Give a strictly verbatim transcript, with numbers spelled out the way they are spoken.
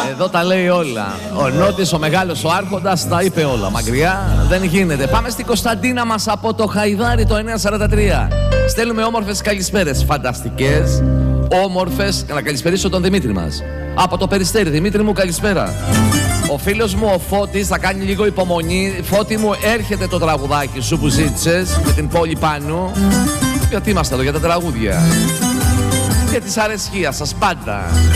Εδώ τα λέει όλα. Ο Νότης, ο μεγάλος, ο Άρχοντας τα είπε όλα. Μακριά δεν γίνεται. Πάμε στην Κωνσταντίνα μας από το Χαϊδάρι, το εννιά σαράντα τρία. Στέλνουμε όμορφες καλησπέρες. Φανταστικές, όμορφες. Να καλησπερίσω τον Δημήτρη μας. Από το Περιστέρι. Δημήτρη μου, καλησπέρα. Ο φίλος μου ο Φώτης θα κάνει λίγο υπομονή. Φώτη μου, έρχεται το τραγουδάκι σου που ζήτησες με την πόλη πάνω. Γιατί είμαστε εδώ, για τα τραγούδια. Για της αρεσκίας σας πάντα.